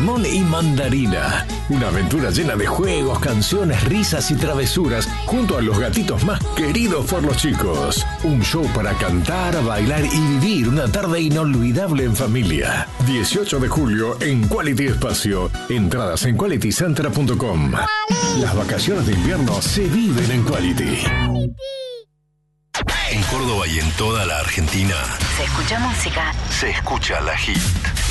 limón y mandarina. Una aventura llena de juegos, canciones, risas y travesuras junto a los gatitos más queridos por los chicos. Un show para cantar, bailar y vivir una tarde inolvidable en familia. 18 de julio en Quality Espacio. Entradas en qualitycenter.com. Las vacaciones de invierno se viven en Quality. En Córdoba y en toda la Argentina Se escucha música. se escucha la hit.